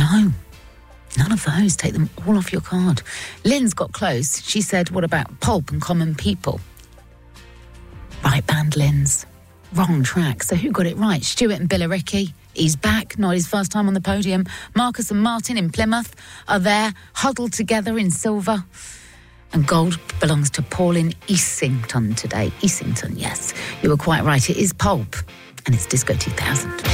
No. None of those. Take them all off your card. Lynn's got close. She said, what about Pulp and Common People? Right band, Lynn's. Wrong track. So who got it right? Stuart and Billericay. He's back, not his first time on the podium. Marcus and Martin in Plymouth are there, huddled together in silver. And gold belongs to Pauline Easington today. Easington, yes. You were quite right. It is Pulp, and it's Disco 2000.